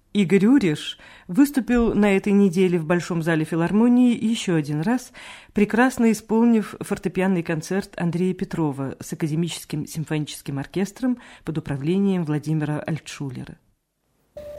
Игорь Уриш выступил на этой неделе в Большом зале филармонии еще один раз, прекрасно исполнив фортепианный концерт Андрея Петрова с академическим симфоническим оркестром под управлением Владимира Альтшулера.